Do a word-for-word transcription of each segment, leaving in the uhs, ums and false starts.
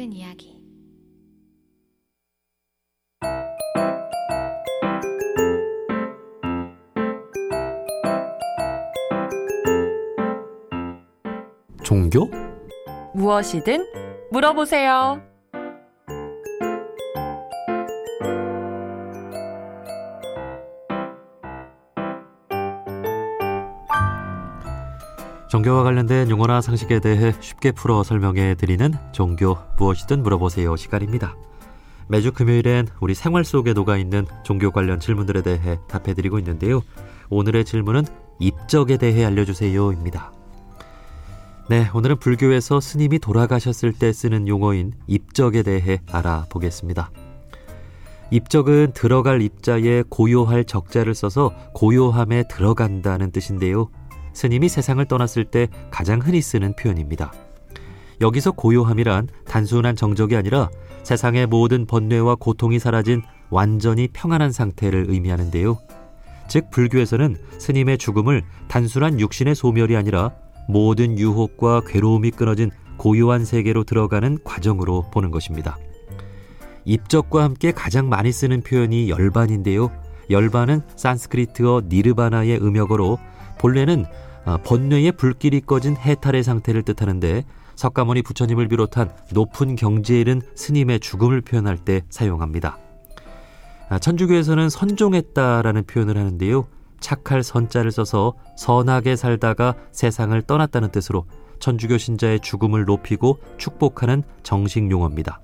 같은 이야기. 종교? 무엇이든 물어보세요. 종교와 관련된 용어나 상식에 대해 쉽게 풀어 설명해 드리는 종교 무엇이든 물어보세요 시간입니다. 매주 금요일엔 우리 생활 속에 녹아있는 종교 관련 질문들에 대해 답해 드리고 있는데요. 오늘의 질문은 입적에 대해 알려주세요입니다. 네, 오늘은 불교에서 스님이 돌아가셨을 때 쓰는 용어인 입적에 대해 알아보겠습니다. 입적은 들어갈 입자에 고요할 적자를 써서 고요함에 들어간다는 뜻인데요. 스님이 세상을 떠났을 때 가장 흔히 쓰는 표현입니다. 여기서 고요함이란 단순한 정적이 아니라 세상의 모든 번뇌와 고통이 사라진 완전히 평안한 상태를 의미하는데요. 즉 불교에서는 스님의 죽음을 단순한 육신의 소멸이 아니라 모든 유혹과 괴로움이 끊어진 고요한 세계로 들어가는 과정으로 보는 것입니다. 입적과 함께 가장 많이 쓰는 표현이 열반인데요. 열반은 산스크리트어 니르바나의 음역어로 본래는 번뇌의 불길이 꺼진 해탈의 상태를 뜻하는데 석가모니 부처님을 비롯한 높은 경지에 이른 스님의 죽음을 표현할 때 사용합니다. 천주교에서는 선종했다라는 표현을 하는데요. 착할 선자를 써서 선하게 살다가 세상을 떠났다는 뜻으로 천주교 신자의 죽음을 높이고 축복하는 정식 용어입니다.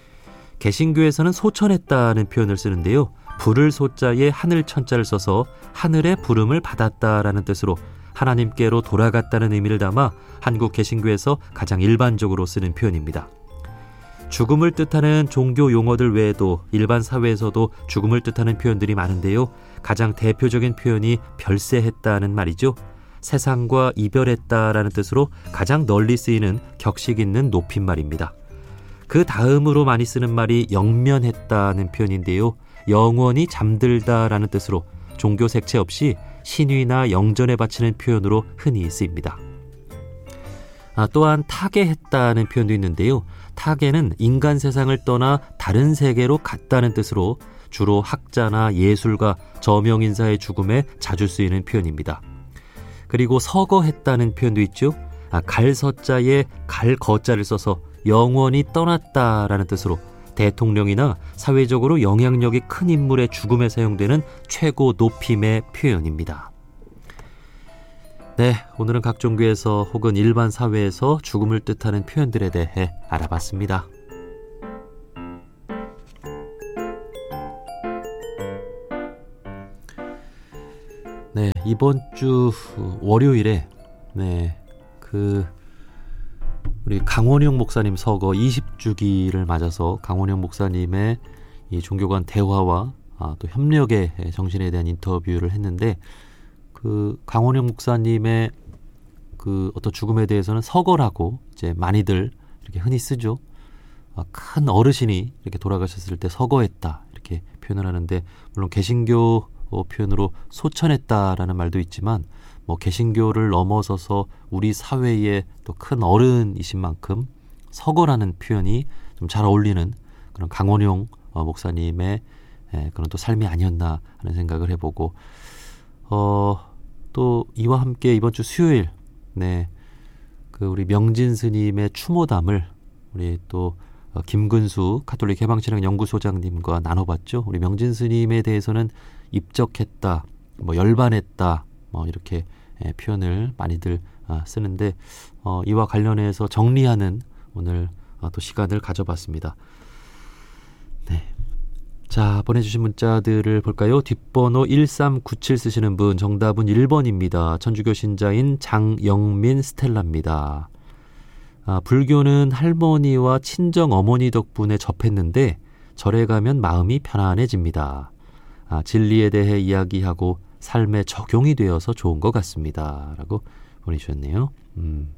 개신교에서는 소천했다는 표현을 쓰는데요. 부를 소자에 하늘 천자를 써서 하늘의 부름을 받았다라는 뜻으로 하나님께로 돌아갔다는 의미를 담아 한국 개신교에서 가장 일반적으로 쓰는 표현입니다. 죽음을 뜻하는 종교 용어들 외에도 일반 사회에서도 죽음을 뜻하는 표현들이 많은데요. 가장 대표적인 표현이 별세했다는 말이죠. 세상과 이별했다라는 뜻으로 가장 널리 쓰이는 격식 있는 높임말입니다. 그 다음으로 많이 쓰는 말이 영면했다는 표현인데요. 영원히 잠들다라는 뜻으로 종교 색채 없이 신위나 영전에 바치는 표현으로 흔히 쓰입니다. 아, 또한 타계했다는 표현도 있는데요. 타계는 인간 세상을 떠나 다른 세계로 갔다는 뜻으로 주로 학자나 예술가, 저명인사의 죽음에 자주 쓰이는 표현입니다. 그리고 서거했다는 표현도 있죠. 아, 갈서자에 갈거자를 써서 영원히 떠났다라는 뜻으로 대통령이나 사회적으로 영향력이 큰 인물의 죽음에 사용되는 최고 높임의 표현입니다. 네, 오늘은 각 종교에서 혹은 일반 사회에서 죽음을 뜻하는 표현들에 대해 알아봤습니다. 네, 이번 주 월요일에 네, 그 우리 강원영 목사님 서거 이십 주기를 맞아서 강원영 목사님의 이 종교 간 대화와 아, 또 협력의 정신에 대한 인터뷰를 했는데 그 강원영 목사님의 그 어떤 죽음에 대해서는 서거라고 이제 많이들 이렇게 흔히 쓰죠. 아, 큰 어르신이 이렇게 돌아가셨을 때 서거했다 이렇게 표현을 하는데 물론 개신교 표현으로 소천했다라는 말도 있지만 뭐 개신교를 넘어서서 우리 사회에 또 큰 어른이신 만큼 서거라는 표현이 좀 잘 어울리는 그런 강원용 목사님의 그런 또 삶이 아니었나 하는 생각을 해보고 어, 또 이와 함께 이번 주 수요일 네, 그 우리 명진 스님의 추모담을 우리 또 김근수 가톨릭 해방신앙 연구소장님과 나눠봤죠. 우리 명진 스님에 대해서는 입적했다, 뭐 열반했다, 뭐 이렇게 예, 표현을 많이들 아, 쓰는데 어, 이와 관련해서 정리하는 오늘 아, 또 시간을 가져봤습니다. 네, 자 보내주신 문자들을 볼까요? 뒷번호 일삼구칠 쓰시는 분 정답은 일 번입니다. 천주교 신자인 장영민 스텔라입니다. 아, 불교는 할머니와 친정 어머니 덕분에 접했는데 절에 가면 마음이 편안해집니다. 아, 진리에 대해 이야기하고 삶에 적용이 되어서 좋은 것 같습니다. 라고 보내주셨네요. 음,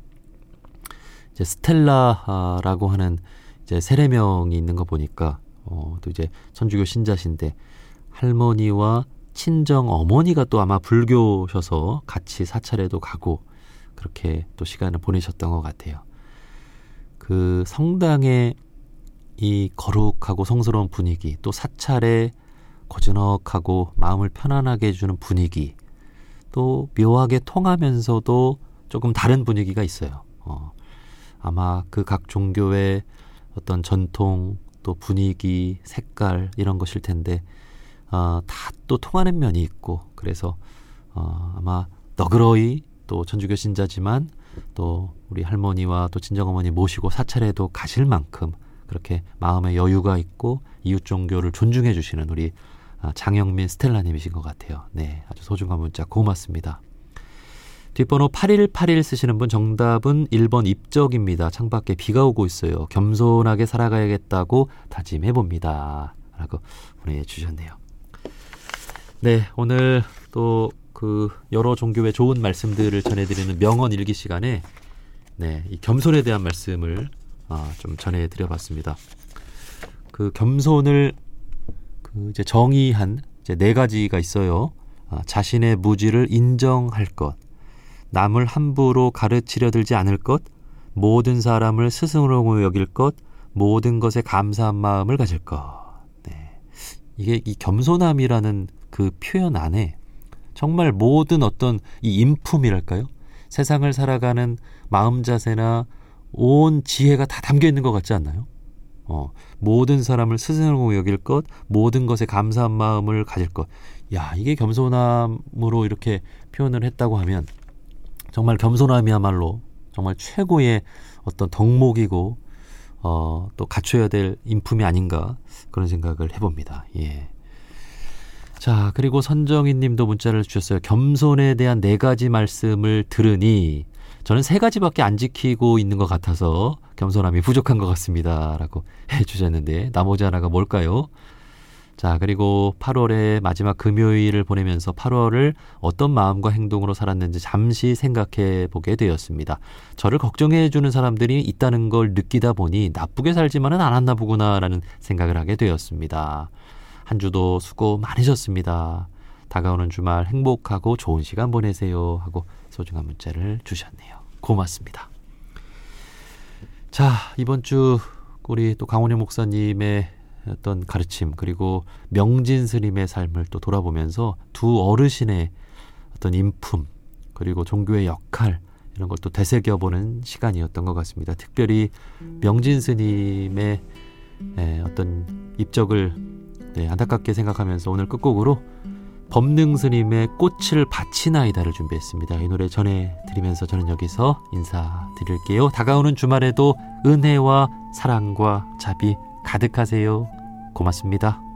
이제 스텔라라고 하는 이제 세례명이 있는 거 보니까 어, 또 이제 천주교 신자신데 할머니와 친정 어머니가 또 아마 불교셔서 같이 사찰에도 가고 그렇게 또 시간을 보내셨던 것 같아요. 그 성당에 이 거룩하고 성스러운 분위기, 또 사찰의 고즈넉하고 마음을 편안하게 해주는 분위기, 또 묘하게 통하면서도 조금 다른 분위기가 있어요. 어, 아마 그 각 종교의 어떤 전통, 또 분위기, 색깔 이런 것일 텐데 어, 다 또 통하는 면이 있고, 그래서 어, 아마 너그러이 또 천주교 신자지만 또 우리 할머니와 또 친정어머니 모시고 사찰에도 가실 만큼 그렇게 마음의 여유가 있고 이웃 종교를 존중해 주시는 우리 장영민 스텔라님이신 것 같아요. 네, 아주 소중한 문자 고맙습니다. 뒷번호 팔일팔일 쓰시는 분 정답은 일 번 입적입니다. 창밖에 비가 오고 있어요. 겸손하게 살아가야겠다고 다짐해봅니다. 라고 보내주셨네요. 네, 오늘 또 그 여러 종교의 좋은 말씀들을 전해드리는 명언 일기 시간에 네, 이 겸손에 대한 말씀을 아, 좀 전해드려봤습니다. 그 겸손을 그 이제 정의한 이제 네 가지가 있어요. 아, 자신의 무지를 인정할 것, 남을 함부로 가르치려 들지 않을 것, 모든 사람을 스승으로 여길 것, 모든 것에 감사한 마음을 가질 것. 네. 이게 이 겸손함이라는 그 표현 안에 정말 모든 어떤 이 인품이랄까요? 세상을 살아가는 마음 자세나 온 지혜가 다 담겨 있는 것 같지 않나요? 어, 모든 사람을 스승으로 여길 것, 모든 것에 감사한 마음을 가질 것. 야, 이게 겸손함으로 이렇게 표현을 했다고 하면 정말 겸손함이야말로 정말 최고의 어떤 덕목이고 어, 또 갖춰야 될 인품이 아닌가 그런 생각을 해봅니다. 예. 자, 그리고 선정희 님도 문자를 주셨어요. 겸손에 대한 네 가지 말씀을 들으니 저는 세 가지밖에 안 지키고 있는 것 같아서 겸손함이 부족한 것 같습니다. 라고 해주셨는데 나머지 하나가 뭘까요? 자, 그리고 팔월의 마지막 금요일을 보내면서 팔월을 어떤 마음과 행동으로 살았는지 잠시 생각해 보게 되었습니다. 저를 걱정해 주는 사람들이 있다는 걸 느끼다 보니 나쁘게 살지만은 않았나 보구나라는 생각을 하게 되었습니다. 한 주도 수고 많으셨습니다. 다가오는 주말 행복하고 좋은 시간 보내세요 하고 소중한 문자를 주셨네요. 고맙습니다. 자, 이번 주 우리 또 강원효 목사님의 어떤 가르침, 그리고 명진 스님의 삶을 또 돌아보면서 두 어르신의 어떤 인품, 그리고 종교의 역할, 이런 걸 또 되새겨보는 시간이었던 것 같습니다. 특별히 명진 스님의 어떤 입적을 네, 안타깝게 생각하면서 오늘 끝곡으로 법능 스님의 꽃을 바치나이다를 준비했습니다. 이 노래 전해드리면서 저는 여기서 인사드릴게요. 다가오는 주말에도 은혜와 사랑과 자비 가득하세요. 고맙습니다.